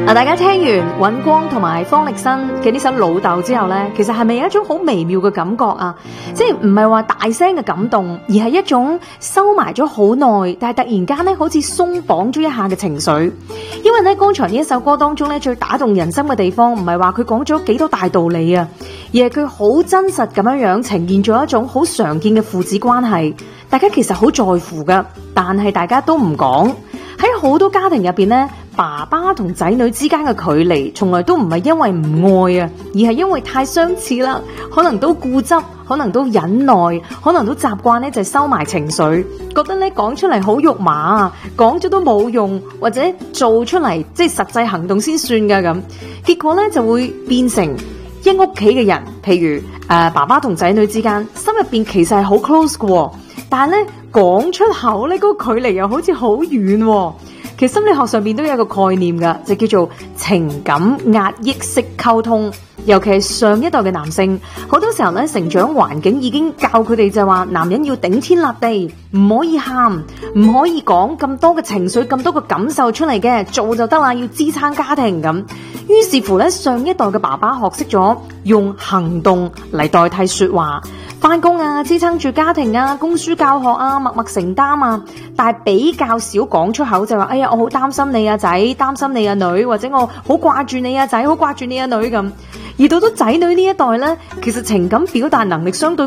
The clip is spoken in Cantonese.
大家聽完尹光同埋方力申嘅呢首《老豆》之後呢，其實係咪有一種好微妙嘅感覺啊？即係唔係話大聲嘅感動，而係一種收埋咗好耐，但係突然間呢好似鬆綁咗一下嘅情緒。因為呢，剛才呢一首歌當中呢，最打動人心嘅地方，唔係話佢講咗幾多大道理啊，而係佢好真實咁樣呈現咗一種好常見嘅父子關係。大家其實好在乎噶，但係大家都唔講。喺好多家庭入邊呢，爸爸同仔女之間嘅距離從來都唔係因為唔愛啊，而係因為太相似啦，可能都固執，可能都忍耐，可能都習慣呢就收埋情緒，覺得呢講出嚟好肉麻啊，講咗都冇用，或者做出嚟即係實際行動先算噶咁，結果呢就會變成一屋企嘅人，譬如爸爸同仔女之間心入邊其實係好 close 嘅，但係呢講出口呢嗰個距離又好似好遠喎。其實心理學上邊都有一個概念噶，就叫做情感壓抑式溝通。尤其係上一代嘅男性，好多時候咧成長環境已經教佢哋就話，男人要頂天立地，唔可以喊，唔可以講咁多嘅情緒、咁多嘅感受出嚟嘅，做就得啦，要支撐家庭咁。於是乎咧，上一代嘅爸爸學識咗用行動嚟代替說話，翻工啊，支撐住家庭啊，供書教學啊，默默承擔啊，但係比較少講出口就話，哎呀，我好擔心你啊仔，擔心你啊女，或者我好掛住你啊仔，好掛住你啊女咁。而到咗仔女呢一代呢，其實情感表達能力相對